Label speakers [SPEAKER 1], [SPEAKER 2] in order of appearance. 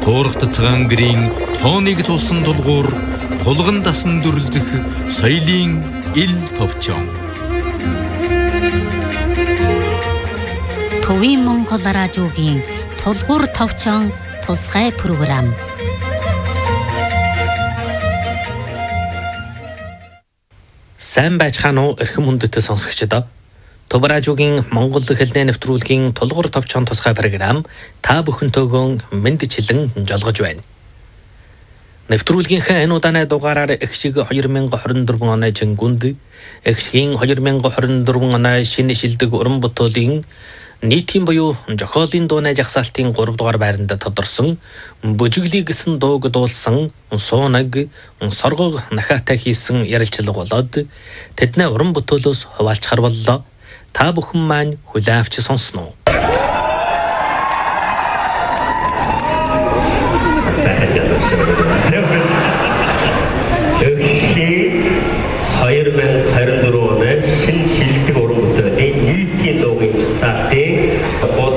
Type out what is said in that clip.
[SPEAKER 1] Туурхт цагаан гэрийн тооныг тулсан тулгуур тулган дасан дүрлзэх соёлын ил товчон.
[SPEAKER 2] Төвийн Монгол радиогийн тулгуур товчон тусгай програм.
[SPEAKER 3] Сайн байцгаана уу эрхэм хүндэт сонсогчдоо. Төв радиогийн Монгол хэлний нэвтрүүлгийн тулгуур товчон тусгай програм та бүхэнтэйгөө мэндчилэн жолгож байна. Нэвтрүүлгийнхээ энэ удааны дугаараар Экшиг 2024 оны Жингүнд Экшигийн 2024 оны шинэ шилдэг уран бүтээлийн нийтийн буюу жохиолын дууны жагсаалтын 3 дугаар байранд тодорсон бүжиглий гэсэн дууг дуулсан суунаг соргог нахаатай хийсэн ярилцлага болоод тэдний уран бүтээлөөс хуваалцахар боллоо. Та бүхэн маань хүлээн авч сонсноо.
[SPEAKER 4] Экшигийн 2024 оны шинэ шилдэг уран бүтээлийн нийтийн дуугийн жагсаалтын 3